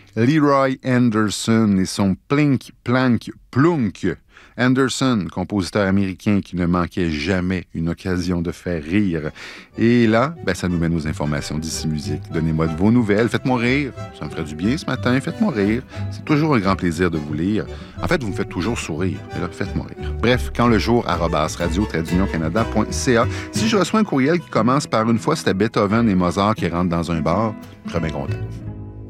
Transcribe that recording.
Leroy Anderson et son Plink, Plank, Plunk. Anderson, compositeur américain qui ne manquait jamais une occasion de faire rire. Et là, ça nous mène aux informations d'ici musique. Donnez-moi de vos nouvelles, faites-moi rire. Ça me ferait du bien ce matin, faites-moi rire. C'est toujours un grand plaisir de vous lire. En fait, vous me faites toujours sourire. Mais là, faites-moi rire. Bref, quand le jour, @radio-canada.ca. Si je reçois un courriel qui commence par une fois c'était Beethoven et Mozart qui rentrent dans un bar, je serais bien content.